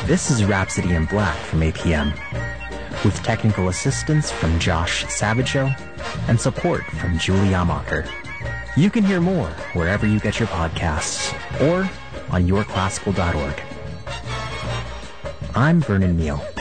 This is Rhapsody in Black from APM, with technical assistance from Josh Savageau and support from Julie Amacher. You can hear more wherever you get your podcasts or on yourclassical.org. I'm Vernon Meal.